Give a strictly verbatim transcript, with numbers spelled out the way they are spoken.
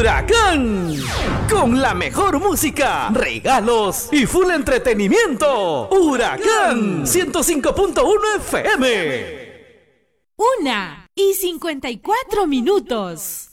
Huracán. Con la mejor música, regalos y full entretenimiento. Huracán ciento cinco punto uno F M. Una y cincuenta y cuatro minutos.